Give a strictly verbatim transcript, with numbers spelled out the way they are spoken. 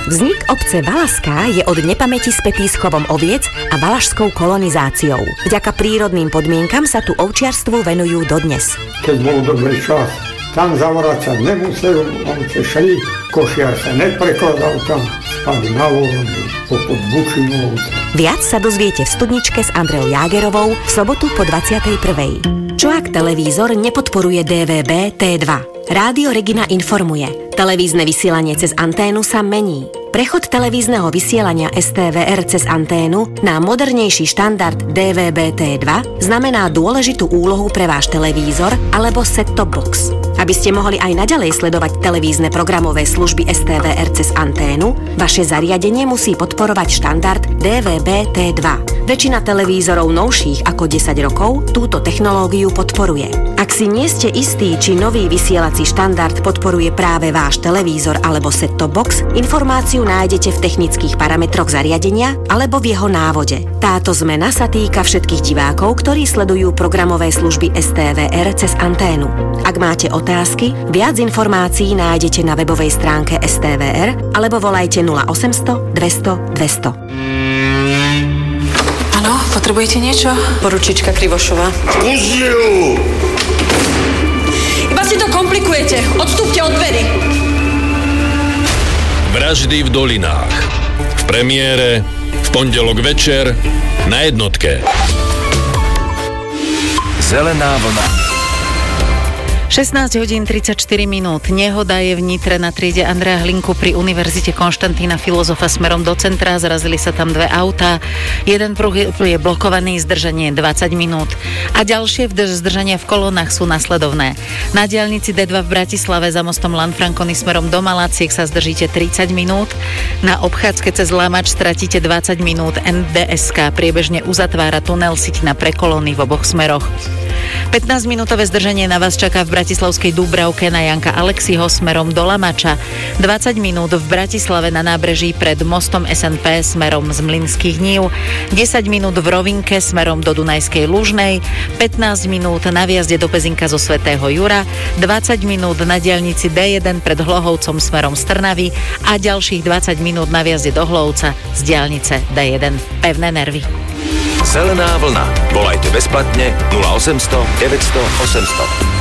Vznik obce Valašská je od nepamäti spätý s chovom oviec a valašskou kolonizáciou. Vďaka prírodným podmienkam sa tu ovčiarstvu venujú dodnes. Keď bol dobrý čas, tam zavracať nemusel, ovce šli, košiar sa neprekladal tam, spali na voľnu, popod bučinu ovce. Viac sa dozviete v Studničke s Andreou Jágerovou v sobotu po dvadsiatej prvej. Čo ak televízor nepodporuje dé vé bé té dva? Rádio Regina informuje. Televízne vysielanie cez anténu sa mení. Prechod televízneho vysielania es té vé er cez anténu na modernejší štandard dé vé bé té dva znamená dôležitú úlohu pre váš televízor alebo set-top box. Aby ste mohli aj naďalej sledovať televízne programové služby es té vé er cez anténu, vaše zariadenie musí podporovať štandard dé vé bé té dva. Väčšina televízorov novších ako desať rokov túto technológiu podporuje. Ak si nie ste istí, či nový vysielací štandard podporuje práve váš televízor alebo set-top box, informáciu nájdete v technických parametroch zariadenia alebo v jeho návode. Táto zmena sa týka všetkých divákov, ktorí sledujú programové služby es té vé er cez anténu. Ak máte otázky, viac informácií nájdete na webovej stránke es té vé er alebo volajte nula osemsto dvesto dvesto. Áno, potrebujete niečo? Poručička Krivošová. Pusti ju! Iba si to komplikujete. Odstúpte od dverí. Vraždy v Dolinách. V premiére v pondelok večer na jednotke. Zelená vlna. šestnásť hodín tridsaťštyri minút. Nehoda je v Nitre na triede Andreja Hlinku pri Univerzite Konštantína Filozofa smerom do centra. Zrazili sa tam dve autá. Jeden pruh je blokovaný, zdržanie dvadsať minút. A ďalšie zdržania v kolónach sú nasledovné. Na diaľnici dé dva v Bratislave za mostom Lanfranconi smerom do Malaciek sa zdržíte tridsať minút. Na obchádzke cez Lamač stratíte dvadsať minút. en dé es ká priebežne uzatvára tunel siť na prekolóny v oboch smeroch. pätnásťminútové zdržanie na vás čaká v bratislavskej Dúbravke na Janka Alexiho smerom do Lamača. dvadsať minút v Bratislave na nábreží pred mostom es en pé smerom z Mlynských Nív. desať minút v Rovinke smerom do Dunajskej Lužnej. pätnásť minút na vjazde do Pezinka zo Svätého Jura. dvadsať minút na diaľnici dé jeden pred Hlohovcom smerom z Trnavy a ďalších dvadsať minút na vjazde do Hlovca z diaľnice dé jeden. Pevné nervy. Zelená vlna. Volajte bezplatne nula osemsto deväťsto osemsto.